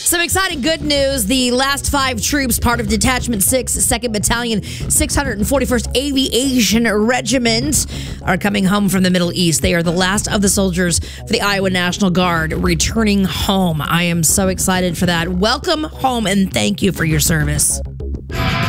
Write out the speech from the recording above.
Some exciting good news. The last 5 troops, part of Detachment 6, 2nd Battalion, 641st Aviation Regiment, are coming home from the Middle East. They are the last of the soldiers for the Iowa National Guard returning home. I am so excited for that. Welcome home and thank you for your service.